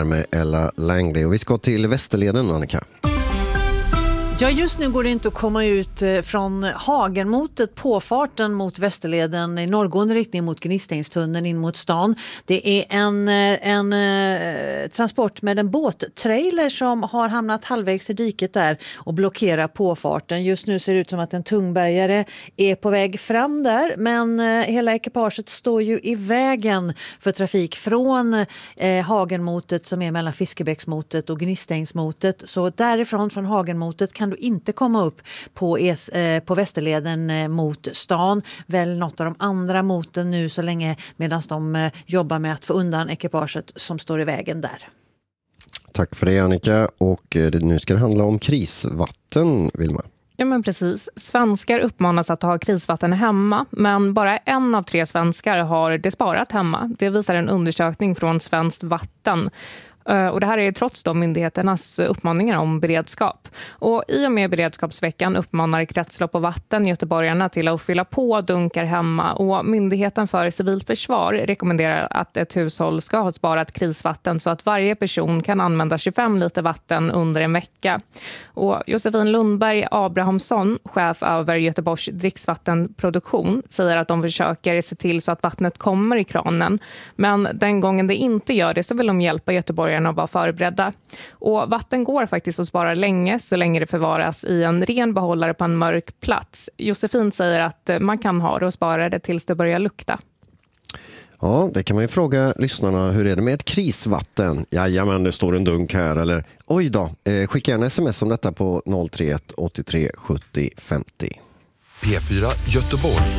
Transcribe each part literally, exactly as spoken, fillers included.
här med Ella Langley. Och vi ska till Västerleden, Annika. Ja, just nu går det inte att komma ut från Hagenmotet, påfarten mot Västerleden i norrgående riktning mot Gnistängstunneln in mot stan. Det är en, en eh, transport med en båttrailer som har hamnat halvvägs i diket där och blockerar påfarten. Just nu ser det ut som att en tungbergare är på väg fram där, men eh, hela ekipaget står ju i vägen för trafik från eh, Hagenmotet som är mellan Fiskebäcksmotet och Gnistängsmotet. Så därifrån, från Hagenmotet, kan du inte komma upp på, es, eh, på Västerleden eh, mot stan. Väl något av de andra moten nu så länge medan de eh, jobbar med att få undan ekipaget som står i vägen där. Tack för det, Annika. Och eh, nu ska det handla om krisvatten, Vilma. Ja, men precis. Svenskar uppmanas att ha krisvatten hemma, men bara en av tre svenskar har det sparat hemma. Det visar en undersökning från Svenskt Vatten. Och det här är trots de myndigheternas uppmaningar om beredskap. Och i och med beredskapsveckan uppmanar Kretslopp och Vatten göteborgarna till att fylla på dunkar hemma. Och Myndigheten för civilt försvar rekommenderar att ett hushåll ska ha sparat krisvatten så att varje person kan använda tjugofem liter vatten under en vecka. Och Josefin Lundberg Abrahamsson, chef över Göteborgs dricksvattenproduktion, säger att de försöker se till så att vattnet kommer i kranen. Men den gången det inte gör det så vill de hjälpa Göteborg att vara förberedda. Och vatten går faktiskt att spara länge så länge det förvaras i en ren behållare på en mörk plats. Josefin säger att man kan ha det och spara det tills det börjar lukta. Ja, det kan man ju fråga lyssnarna. Hur är det med ett krisvatten? Jajamän, det står en dunk här. Eller oj då, eh, skicka en sms om detta på noll tre ett åttiotre sjuttio femtio. P fyra Göteborg.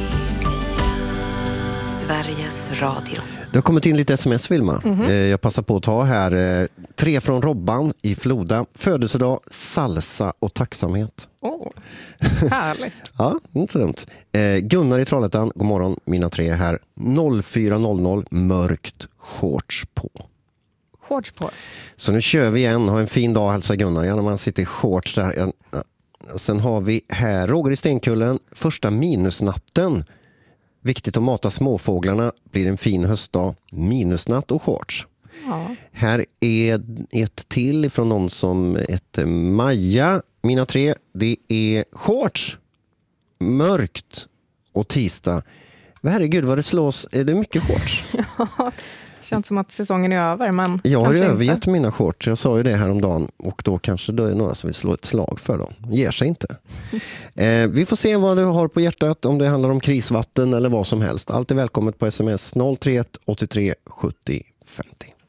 Sveriges Radio. Det har kommit in lite sms, Vilma. Mm-hmm. Jag passar på att ta här. Tre från Robban i Floda. Födelsedag, salsa och tacksamhet. Åh, oh, härligt. Ja, inte dumt. Eh, Gunnar i Trollhättan, god morgon. Mina tre här. noll fyra noll noll, mörkt shorts på. Shorts på. Så nu kör vi igen. Ha en fin dag, hälsa Gunnar. Ja, när man sitter i shorts där. Ja. Sen har vi här Roger i Stenkullen. Första minusnatten. Viktigt att mata småfåglarna, blir en fin höstdag, minusnatt och shorts. Ja. Här är ett till från någon som heter Maja. Mina tre, det är shorts, mörkt och tisdag. Herregud vad det slås, är det mycket shorts? Ja, det känns som att säsongen är över. Men jag har övergett inte. mina shorts, jag sa ju det här om dagen. Och då kanske det är några som vill slå ett slag för dem. Ger sig inte. eh, vi får se vad du har på hjärtat, om det handlar om krisvatten eller vad som helst. Allt är välkommet på sms noll tre ett åttiotre sjuttio femtio.